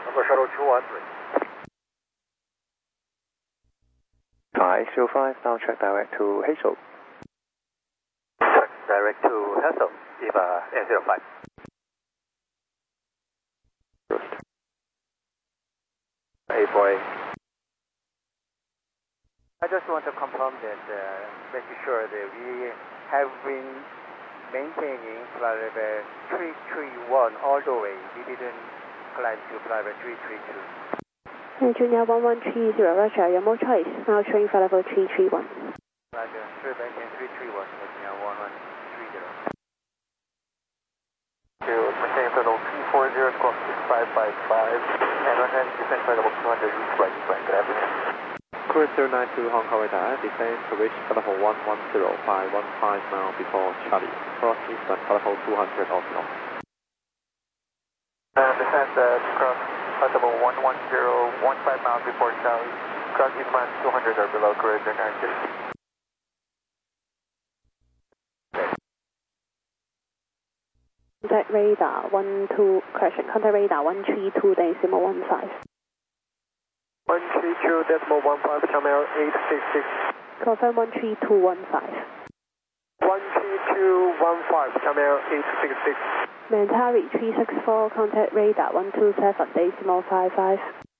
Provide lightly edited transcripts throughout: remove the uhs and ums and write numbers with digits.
Hong Shuttle 213. Thai 05, now check direct to Hazel. Check direct to Hazel, EVA 805. First. 848. I just want to confirm that, making sure that we have been maintaining flight level 331 all the way. We didn't climb to flight level 332. Junior 1130, Roger, your more choice. Now train flight level 331. Roger, 331, Junior 1130. To maintain flight level 340, squawk 6555, and on descent flight level 200 east right, good afternoon. Cruise 092 Hong Kong radar, descend to reach flight level 110, 515 miles before Charlie. Cross eastern flight level 200 off north. Descend cross flight level 110, 15 miles before Charlie. Cross eastbound 200 or below, Cruise 092. Contact radar 12, correction, contact radar 132.15. 132.15, channel 866. Confirm 13215. 13215, channel 866. Mentari 364, contact radar 127.55.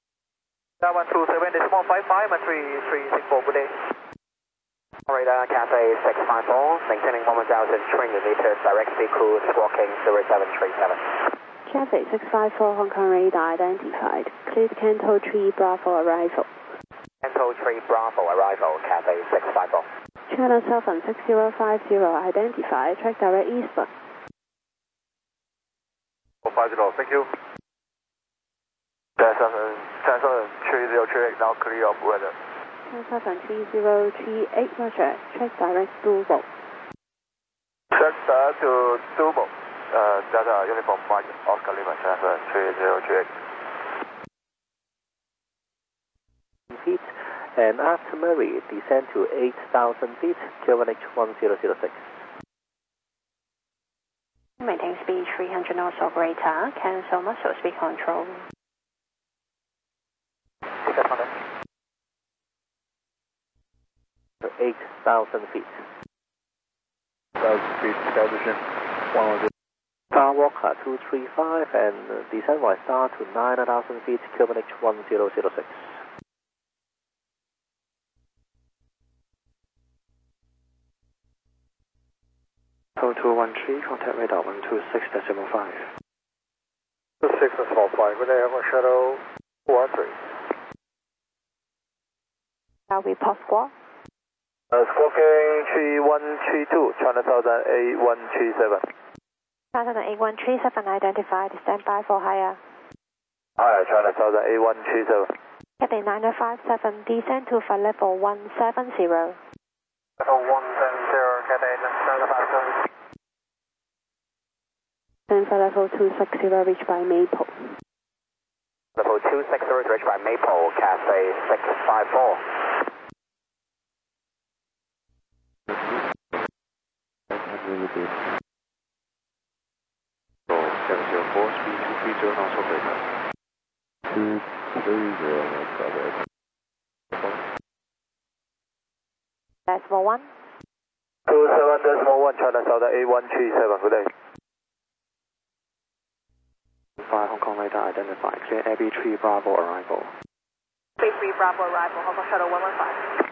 127.55 and 3364, good day. Radar Cafe 654, maintaining 1,000 trillion meters, direct speed cruise, walking 0737. Cafe 654, Hong Kong radar identified. Cleared Canto 3 Bravo arrival. Canto 3 Bravo arrival, Cafe 654. Channel 7 6050 identified. Track direct eastbound. 50, thank you. Channel 7 3038, now clear of weather. Channel 7 3038, Roger. Track direct to Dubo. Track direct to Dubo. Data Uniform Mike, Oscar Lima, Channel 3038. Feet, and after Murray, descend to 8,000 feet, QNH 1006. Maintain speed 300 knots operator. Cancel muscle speed control. 8,000 feet. 1,000 feet, establishing 110. Star Walker 235 and descend by star to 9,000 feet, QNH 1006. Code 213, contact radar 126.5. 26.5, good day, Hong Shuttle 213. Are we post squawk? Squawking 3132, China 1000 A137. China 8137 identified. Stand by for higher. Hi, China 1000 A137. Cathay 9057, descend to flight level 170. Level 170, Cathay 9057. Then flight level 260 reached by Maple. Level 260 reached by Maple, Cathay 654. Roll 704, speed 230, knots operator. 230, Decimal 1. 27.1, China 1000 A137, good day. 5 Hong Kong radar identified. Clear Abbey 3 Bravo arrival. Abbey 3 Bravo arrival, Hong Kong Shuttle 115.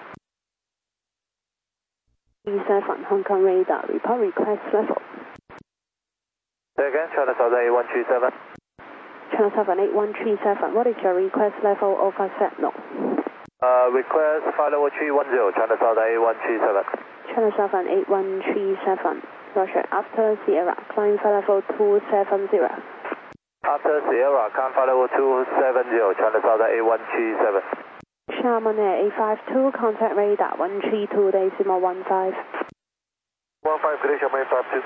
E7 Hong Kong radar, report request level. Say again, China 1000 A137. Channel 7 8137, what is your request level over signal? Request flight level 310, China 1000 A137. Channel 7 8137, Roger. After Sierra, climb flight level 270. After Sierra, climb flight level 270, China 1000 A137. Sharman Air 852, contact radar 132.15. 15, good day, Sharman 852.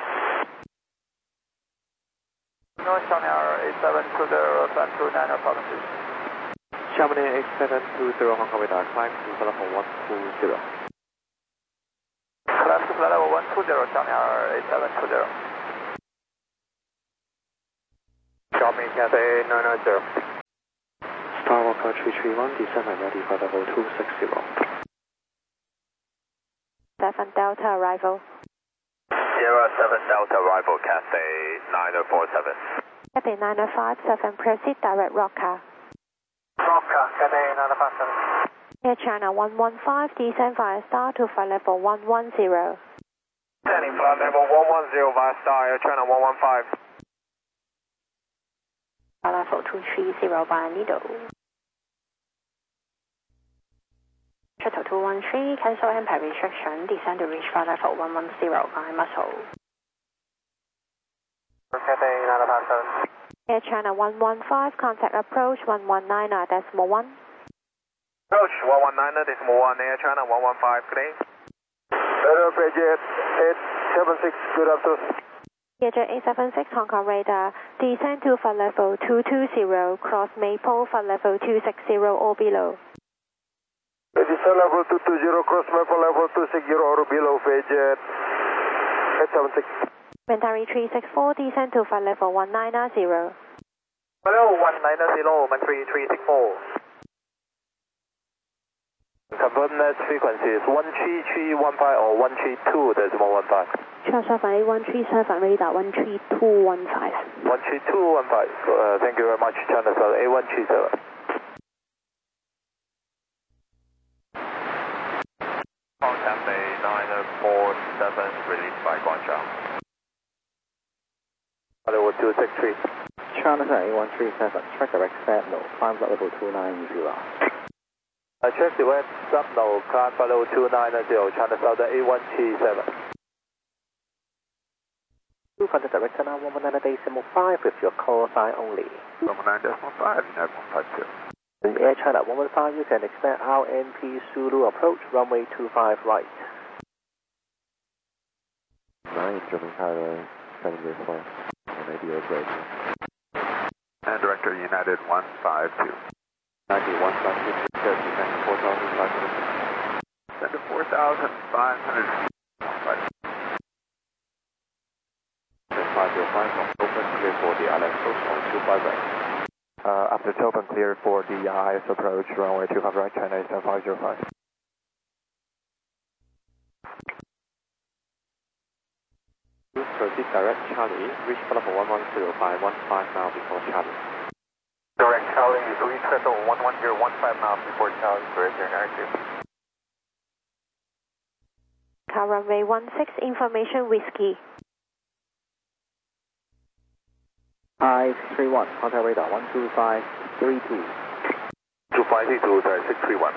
North Channel 8720, climb to 9072. Sharman 8720 Hong Kong radar, climb to flight level 120. Climb to flight level 120, Channel 8720. Sharman Cathay 990. Alpha 331, descend and ready for level 260. 7 Delta arrival. Sierra 7 Delta arrival, Cathay 9047. Cathay 9057, proceed direct Rocker. Rocker, Cathay 9057. Air China 115, descend via star to flight level 110. Descending flight level 110 via star, Air China 115. Flight level 230 via Nido. Shuttle 213, cancel impact restriction, descend to reach flight level 110 via Muscle. Cathay 9057. Air China 115, contact approach 119.1. Approach 119.1, Air China 115, good day. Radar Paget 876, good afternoon. Paget 876, Hong Kong radar, descend to flight level 220, cross Maple, flight level 260 or below. Descend level 220, cross Maple level 260 or below, Paget 876. Mentari 364, descend to flight level 190. Hello, 190, Mentari 364. Confirm that frequency is 13315 or 132.15. Charles 8137, radar 13215. 13215. Thank you very much, China South A137. Contact A 947, released by Guangzhou. Level 263. China A137, track direct Sentinel, climb flight level 290. Check the web Sentinel, climb flight level 290, China South A137. Contact direct now 119.5 with your call sign only. 119.5, 9.52. Air China 115, you can expect RNP Zulu approach, runway 25 right. 9, German Tower, 7 years flight, on ADO break. And Director United 152. 91, 4,500. Send to 4,500. 505, open clear for the ILS approach on 25 right. After open clear for the IS approach, runway 25 right, China Eastern 505. Proceed direct Charlie, reach level 110 by 15 miles before Charlie. Direct Charlie, reach level 110, 15 miles before Charlie, correct your narrative. Car runway 16, information whiskey. 531, contact radar 12532. 2532, sorry, 631.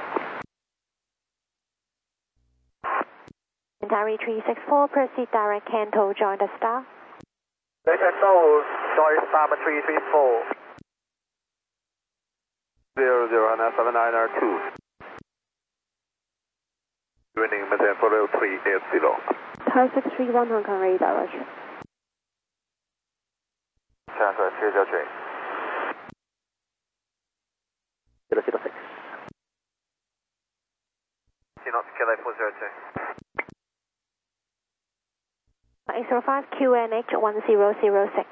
Mentari 364, proceed direct Canto, join the star. Canto, join star 334. 0079R2. Winning maintain for 380. Tower 631, Hong Kong radar, roger. Transfer 303. 006. Knots, Kilo 402. 805 QNH 1006.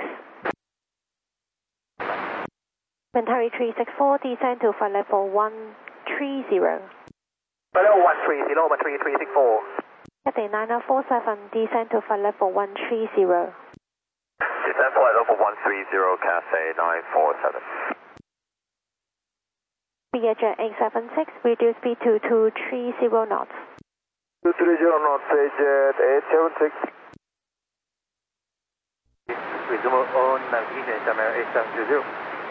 Mentari 364, descend to flight level 130. Hello, 130, 13364. Cathay 9047, descend to flight level 130. Descend flight level 130, Cathay 947. Viager 876, reduce speed to 230 knots. 230 knots, Paget 876. Resume on navigation, Channel 8720.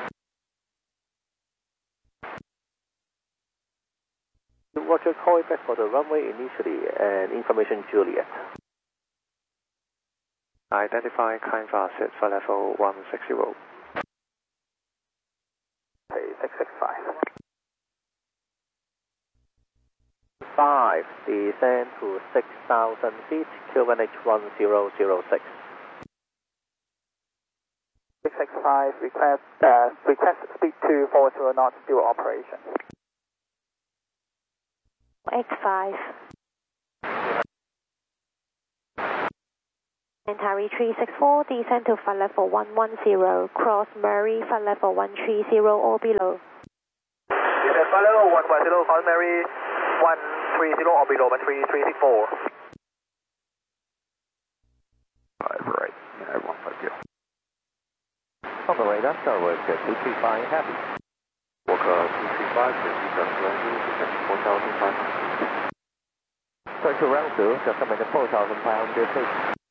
Roger, call it back for the runway initially and information Juliet. Identify climb fast for level 160. Okay, 665. 5, descend to 6,000 feet, QNH 1006. 665, request speed 240 knots, dual operation. X5. Mentari 364, descend to flight level 110, cross Murray, flight level 130 or below. Descent flight level 110, call Mary 130 or below 13364. 5 right, United 150. On the radar, Starwood 235, happy. Walker 235, proceed just landing, descent 4,500 feet. Sorry to round 2, just coming to 4,500 feet.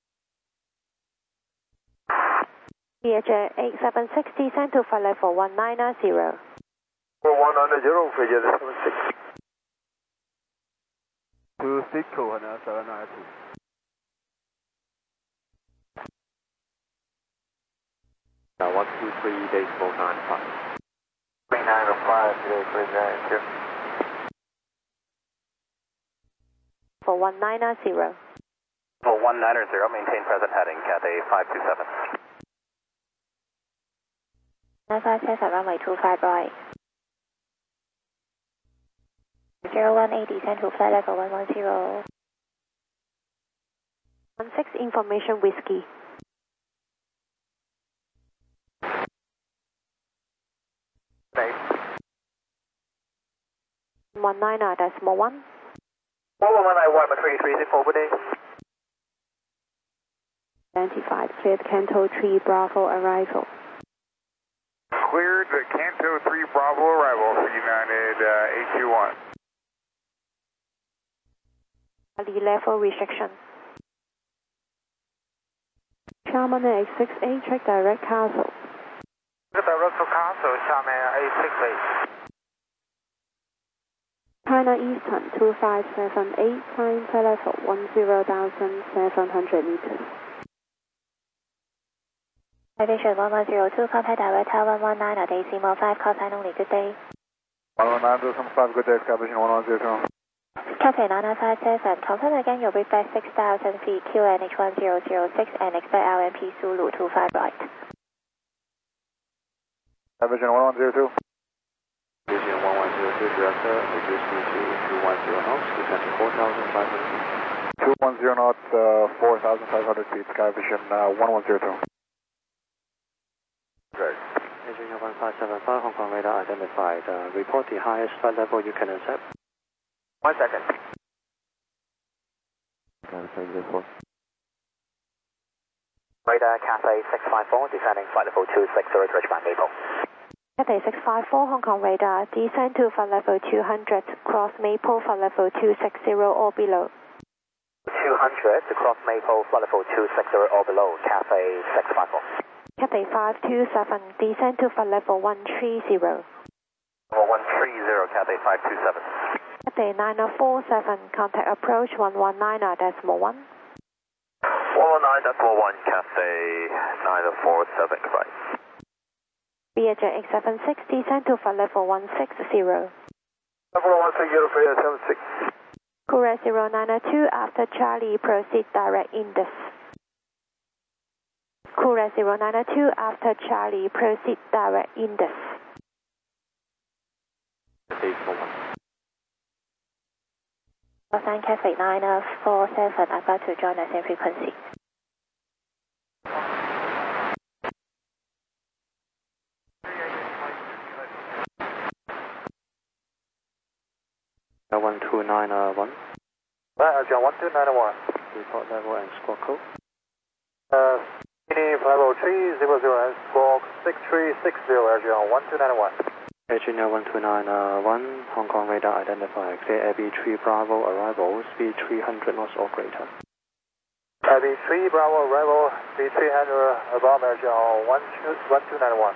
Viager 876, descend to flight level 1990. 190, Viager 76. 262 and 792. Now 123 decimal 95. 3905, 039. For 1990. For 190, maintain present heading, Cathay 527. 957, runway 25 right. 018, descend to flight level 110. 16 information whiskey. Safe. 19 decimal 1. 1191, 3364, good day. 25, cleared Canto 3 Bravo arrival. Cleared the Canto 3 Bravo arrival for United 821. Level restriction. Charman 868, check direct Castle. Direct to Castle, Charman 868. China Eastern 2578, climb flight level 10,700 meters. Aviation 1102, contact direct Tower 119 at decimal 5, call sign only, good day. 119.5, good day, Aviation 1102. Cathay 9957, confirm again you'll be back 6,000 feet, QNH 1006 and expect LMP Zulu 25 right. Aviation 1102. Vision 1102, director, reduce to 210 knots, descend to 4,500 feet. 210 knots, 4,500 feet, Sky Vision 1102. Right. Vision 1575, Hong Kong radar identified. Report the highest flight level you can accept. 1 second. Radar Cathay 654, descending flight level 260 to Richmond Maple. Cathay 654, Hong Kong radar, descend to flight level 200, cross Maple, flight level 260 or below. 200 to cross Maple, flight level 260 or below, Cathay 654. Cathay 527, descend to flight level 130. Level 130, Cathay 527. Cathay 9047, contact approach 119 decimal 1. 119.1, Cathay 947, goodbye. Viager 876, descend to flight level 160. Level 160, Viager 76. Courier 092, after Charlie, proceed direct Indus. Courier 092, after Charlie, proceed direct Indus. Los Angeles Cathay 947, about to join the same frequency. John 1291. John 1291. Report level and squawk code. Sydney 50300 and squawk 6360, John 1291. Virginia 129.1, Hong Kong radar identified. Clear Abbey 3 Bravo arrival, speed 300 knots or greater. Abbey 3 Bravo arrival, speed 300 above John 1291.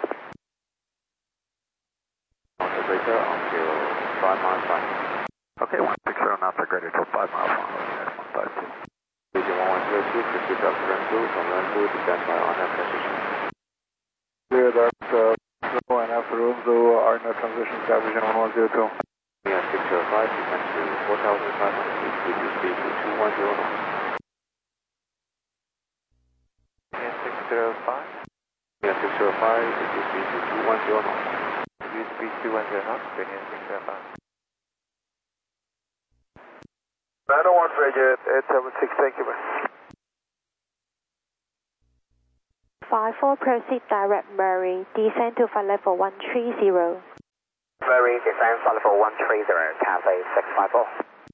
Knots or greater until 5 miles flight. Okay, 160 knots are greater to 5 miles long, United 152. Vision 1102, proceed up to Renfu, from Renfu to stand by on that position. Clear that, and after Runzo are in the transition, Sky Vision 1102. Mia 605, descend to 4,500 feet, reduce speed to 210 knots. Mia 605. Mia 605, reduce speed to 210 knots. Reduce speed 210 knots, Mia 605. 901 Viager 876, thank you, man. 54, proceed direct Murray, descend to flight level 130. Very descend flight level 130, Cathay 654.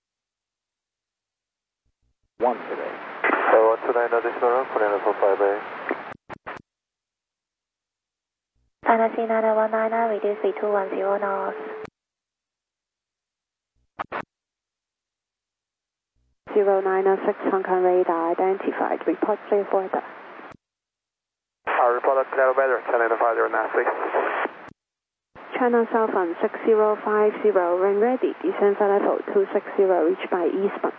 1 today. So 129 additional, Korean level 5A. Fantasy 9019, reduce speed 210 knots. 096 Hong Kong radar identified. Report clear for weather. Report clear weather, China 50 Nancy. China Southern 6050, when ready, descend flight level 260, reach by eastbound.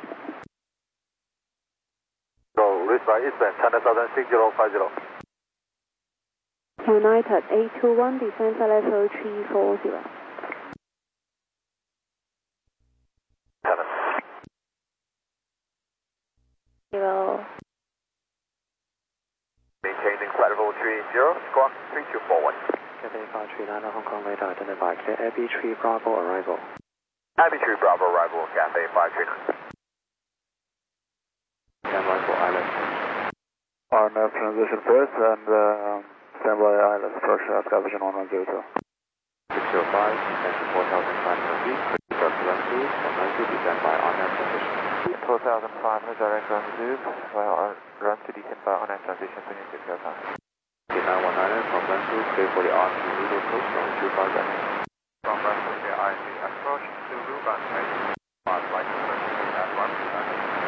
So, reach by eastbound, China Southern 6050. United 821, descend flight level 340. Maintaining flight level 30, squawk 3241. Cathay 539 Hong Kong radar identified. Clear Abbey 3 Bravo arrival. Abbey 3 Bravo arrival, Cathay 539. Stand by for island. RNAV transition first and standby ILS approach Sky Vision 1102. 605, descend to 4,500 feet. Direct to Renzu, 192, descend by RNAV transition. 4,500 direct run to run to descend by on transition to 605. 919 from Renzu, clear for the RC Zulu approach from 25 right. From Renzu, the RC approach to Ruban, right? Right to Renzu at 129.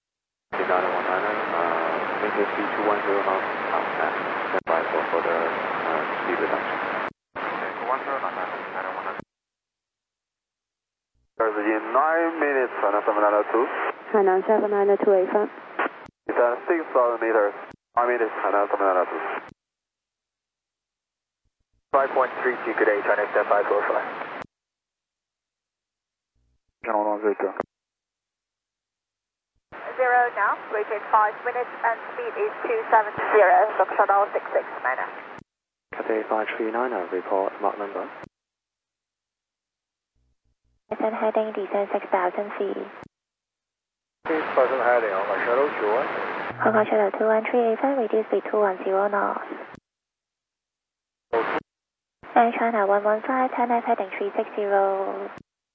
919, maintain speed 210 knots, stand by for further speed reduction. Okay, 210, 9 minutes, China 792. China 792 affirm. It's at 6,000 meters, 5 minutes, China 792. 5.32, good day, China 7545. 1102. 0 now, waiting 5 minutes and speed is 270, Channel 66, Manor. Cathay 539, report Mach number. Descend heading, descend 6,000 feet. Present heading on my shuttle 21. Hong Kong Shuttle 2138, reduce speed 210 knots. And China 115, China heading 360.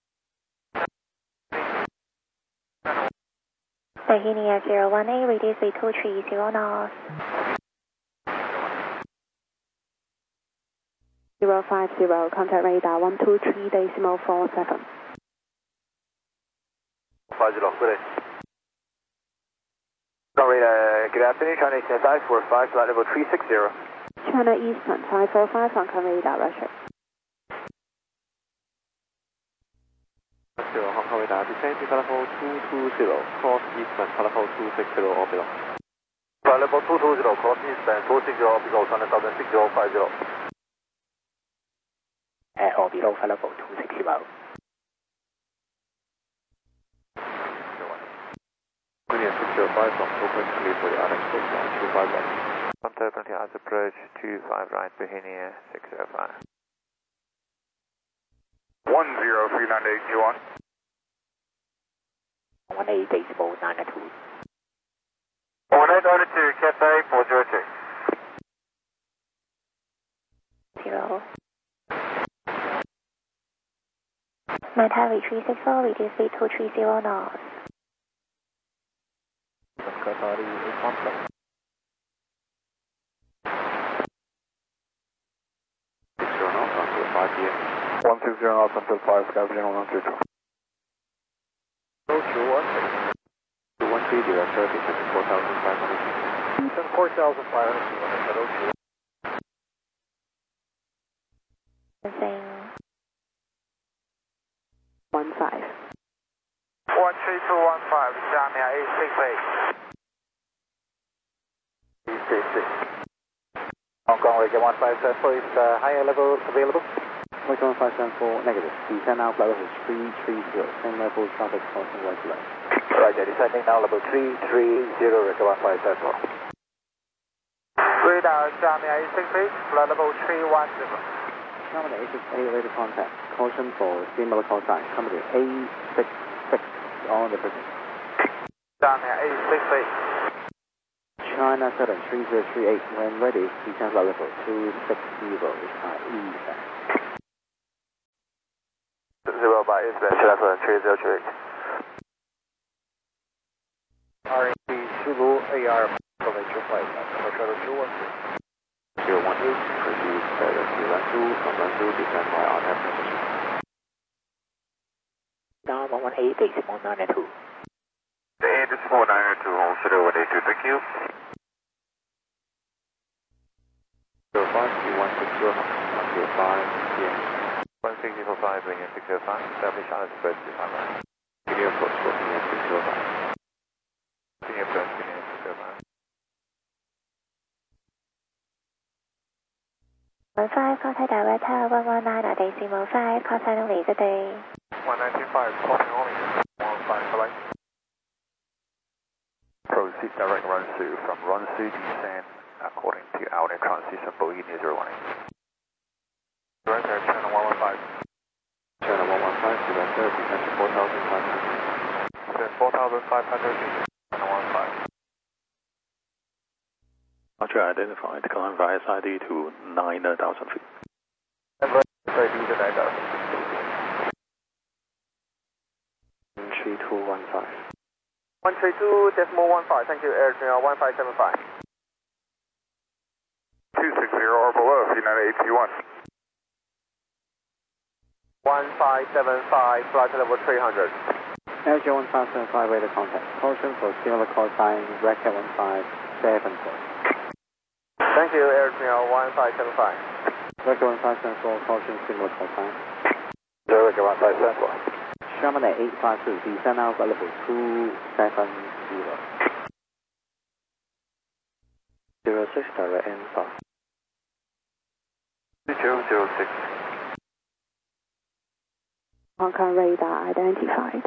Bohemia 018, reduce speed 230 knots. 050, contact radar 123.47. 50, good day. Good afternoon, China Eastern 545, flight level 360. China Eastern 545, Hong Kong radar, Russia. Hong Kong radar, descend to level 220, cross eastbound, level 260 orbital. Flight level 220, cross eastbound, 260 orbital, China Southern 6050. At orbital, flight level 260. Linear 605 from open clear for the RX approach on 25 right. From Turbulent as approach 25 right, Bohemia 605. 103981. 18.92. 1892, Cathay 402. 0. Maintain retreat 64, reduce speed 230 knots. Qatari 8 60 knots until 5 p.m. 160 knots until 5, Sky Vision 122. 213, direct descend to 4,500 feet. 4,500 feet. Sing. 15. 13215, Jamia 868. 866. Hong Kong Region 1574 is higher level available. Micron 574 negative. Descend now flight level 330. Same level traffic crossing right to left. Roger, descending now level 330, Region 1574. Radar Jamia 868, flight level 310. Company 868 radio contact. Caution for similar call sign. Company 866 on the frequency. Jamia 868. China Southern 3038, when ready, descend flight level 260, is high east. eastbound Shuttle 3038. RAP Zulu AR Convention Flight, November Shuttle 213. 018, proceed directly Ranzhou, from Ranzhou, descend via RF position. Down 118, base 1992. Hey, this is 4902, hold 0182, thank you. 05, Q160, 105, PM. 16045, Union 605, establish on express 255. Video approach for Union 605. Union approach, Union 605. 15, contact director 119 at decimal 5, call sign only, good day. 1925, crossing only, 15, select. Proceed direct Ranzhou, from Ranzhou descend according to our transition Boeing 018. Director, channel 115. Channel 115, director, descend to 4,500. Descend 4,500, channel 15. Roger, identified, climb via ID to 9,000 feet. Number ID to 9,000 feet. 3215. 132.15, thank you, Air Channel 1575. 260 or below, United 821. 1575, flight level 300. Air Channel 1575, radar contact. Caution for similar call sign, bracket 1574. Thank you, Air Channel 1575. Bracket 1574, caution similar call sign. Director 1574. Sherman at 852, descend now level 270. 06 direct N5. 2006. Hong Kong radar identified.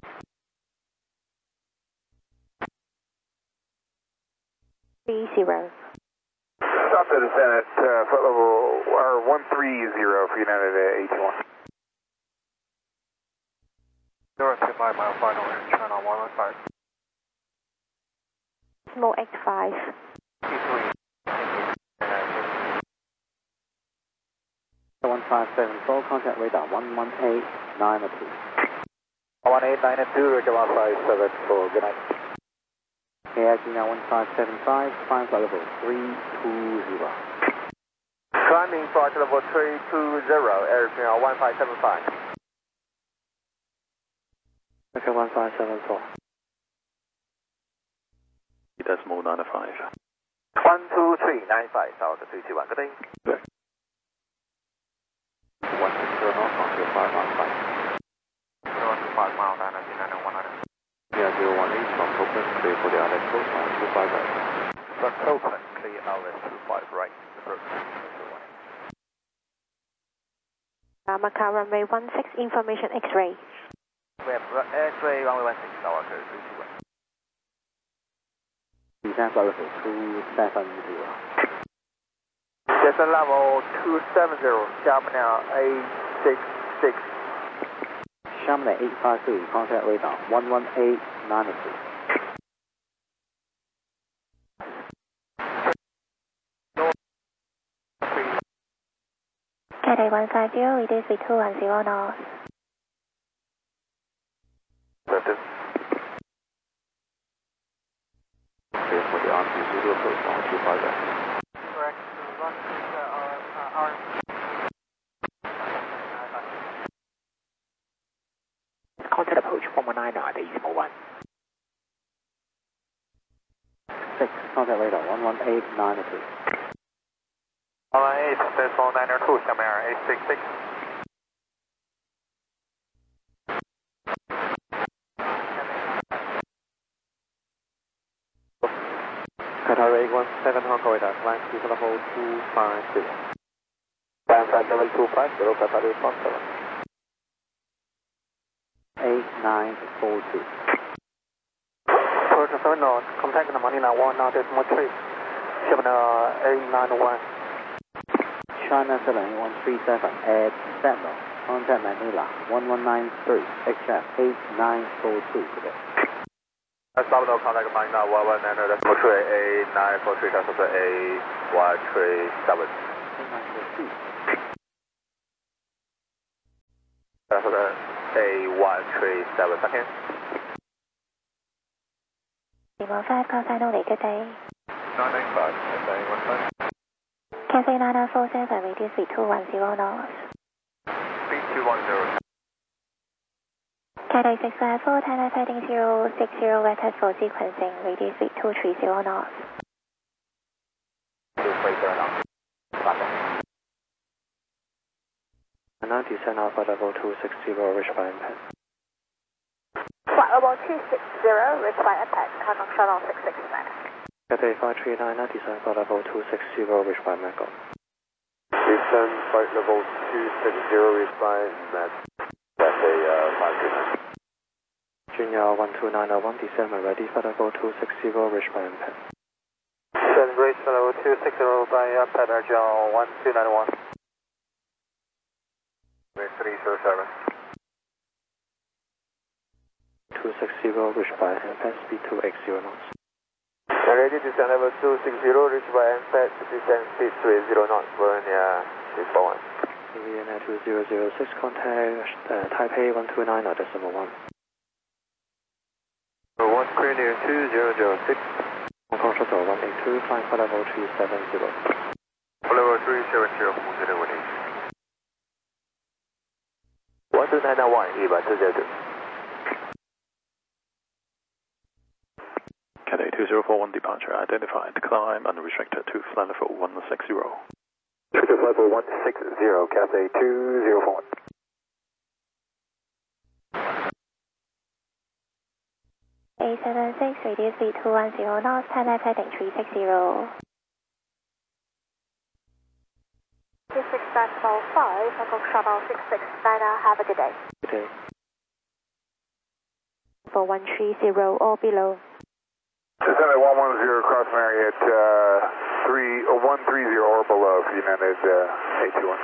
Zero. Stop the descent at foot level, or 130 for United 821. 025 mile final, channel 115. Small X5. T3. 1574, contact radar 11892. 11892, Roger 1574, good night. Air Channel 1575, climb flight level 320. Climbing flight level 320, Air Channel 1575. Okay, 1574. Decimal 95. 12395, South 321, good day. 160 north, on your 515. 025 mile, 999 100. Yeah, 018 from Copeland, clear for the outlet coast, 925 right. From Copeland, clear outlet 25 right, approach 018. Macau runway 16, information X-ray. We have X-ray runway 16, Tower 321. Descend flight level 270. Descent level 270, Sharp now 866. Sherman at 853, contact radar 11892. Cathay 150, reduce with 210 north. Accepted. Clear for the RC Zulu approach, 125 right. Correct, run to our Contact approach 119 at decimal 1. 6, contact radar 11892. 118, decimal 902, Shamir 866. Qatar 817 Hong Kong radar, climb to level 250. 55725, Qatar 817. 8942. Approach 7 north, contact the Manila 19.3, 7991. China 7137 at Sentinel, contact Manila 1193, XF 8942 today. Sabino, contact Manila 119, decimal 3, A943, transfer A137. 8942. Transfer A137 second. Lima 5, call sign only, good day. 985, SA 15. Cathay 9947, radius speed 210 knots. Speed 210. Cathay 654, Thailand heading 060, red test for sequencing, radius speed 230 knots. 230 knots. Roger. And now descend Alpha level 260, reach by impact. Flight level 260, reach by impact, Hong Kong Shuttle 669. Cathay 539, now descend Alpha level 260, reach by Mako. Descend flight level 260, reach by Met. Cathay 539. Junior 12901, descend and ready for level 260, reach by impact. Descend reach level 260 by impact, Argel 1291. 307. 260, reach by impact, speed 280 knots. Ready, descend level 260, reach by impact, descend speed 30 knots, Vernia 341. Vienna 2006, contact Taipei 129.1. 1 clear near 2006. Hong Kong Shuttle 182, flying for level 370. Level 370, 5018. 12991, 120. Cathay 2041 departure identified, climb unrestricted to flight level 160. Restricted flight level 160, Cathay 2041. A76, radius speed 210 knots, Thailand heading 360. 269.5, Hong Kong Shuttle 669, have a good day. Good day. For 130 or below. Descend at 110, cross Marriott 130 or below for United A21.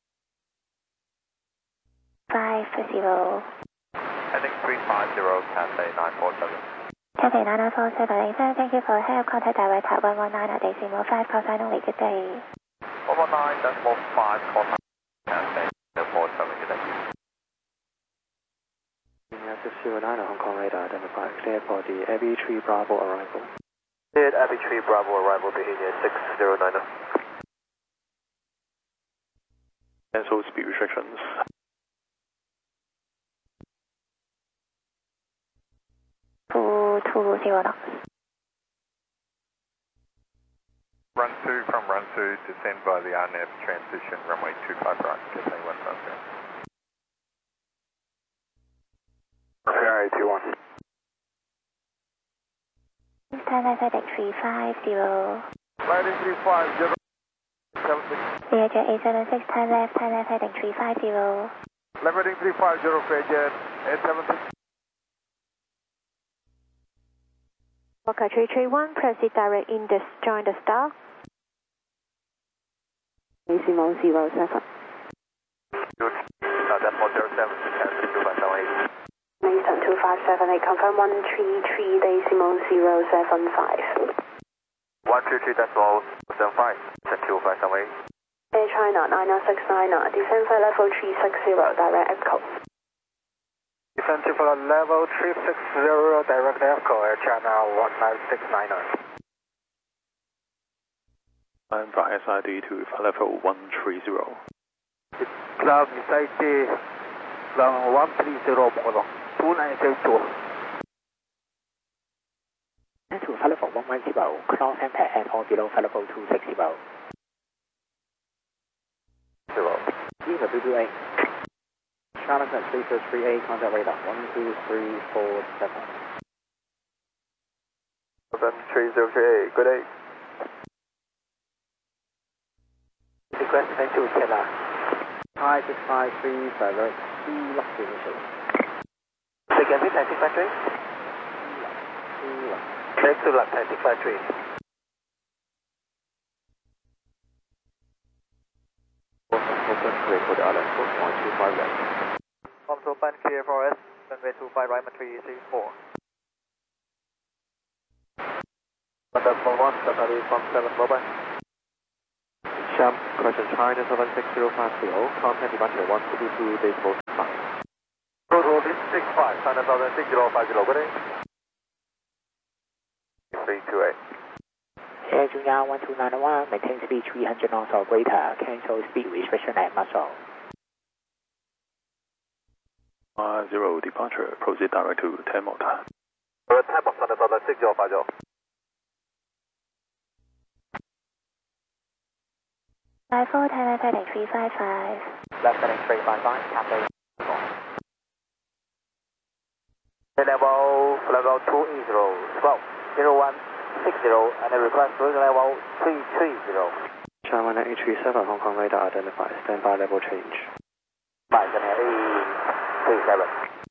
50. Heading 350, Cathay 947. Cathay 9947, thank you for help. Contact direct at 119 at decimal 5, call sign only, good day. 119.5, call sign Cathay 47, good day. Junior 609 Hong Kong radar identified, clear for the Abbey 3 Bravo arrival. Cleared Abbey 3 Bravo arrival behavior 609. Cancel speed restrictions. Two zero knots. Run 2 from run 2, descend by the RNAV transition runway 25 right, Cathay 150. Cathay A21. Thailand heading 350. Landing 350, 76. Viager A76, turn left, Thailand heading 350. Landing 350, Viager A76. Waka 331, proceed direct in this, join the star. Decimal 07. Decimal 07, Cathay 2578. Mason 2578, confirm 133 decimal 075. 133 decimal 75, 2578. Air China 90690, descend for level 360, direct echo. Descend to flight level 360, direct echo, Air China 19690. Climb via SID to flight level 130. Cloud SID, level 130, 2902. And to flight level 110, cross impact at or below flight level 260. WWA. Charlotte 338, contact radar 12347. 3038, good day. Request sent to Kela. 5653, direct C-lock initial. Second, taxi factory. Next to lock, taxi factory. Open, clear for the island, 4.25 left. From open, clear for us, runway 25 right, 334. Decimal 1, Safari from 7, bye-bye. Sham, question China 76050, contact departure 122 decimal 5. Total 65, China Southern 6050, good day. 328. Air Junior 1291, maintain speed 300 knots or greater, cancel speed restriction at Muscle. 0 departure, proceed direct to 10 Malta. Tempo, China Southern 6050. Flight 4, Thailand heading 355. Left heading 355, Cathay. Level 2E0, 12, 0160, and request cruise level 330. China 837, Hong Kong radar identified, standby level change. Bye, China 837.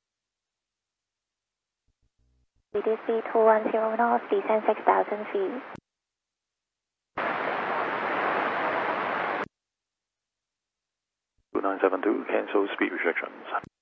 VDC 210 knots, descend 6,000 feet. 2972, cancel speed restrictions.